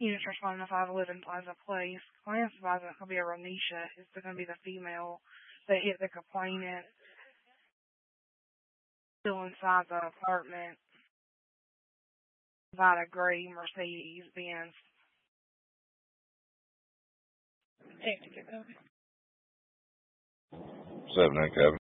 Units responding to 511 Plaza Place. Claims advising it could be a Ronisha. It's going to be the female that hit the complainant. Still inside the apartment. By a gray Mercedes-Benz. What's happening, Kevin?